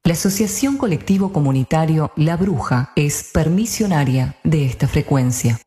La Asociación Colectivo Comunitario La Bruja es permisionaria de esta frecuencia.